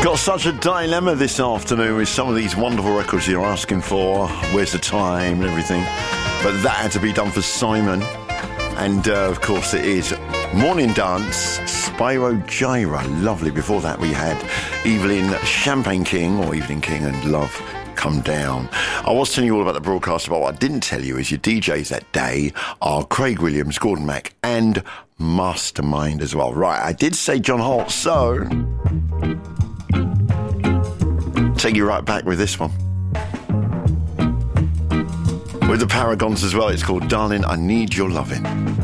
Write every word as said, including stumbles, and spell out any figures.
Got such a dilemma this afternoon with some of these wonderful records you're asking for. Where's the time and everything? But that had to be done for Simon. And, uh, of course, it is Morning Dance, Spyro Gyra. Lovely. Before that, we had Evelyn Champagne King, or Evening King, and Love Come Down. I was telling you all about the broadcast, but what I didn't tell you is your D Js that day are Craig Williams, Gordon Mack, and Mastermind as well. Right, I did say John Holt, so take you right back with this one. With the Paragons as well, it's called Darling, I Need Your Lovin'.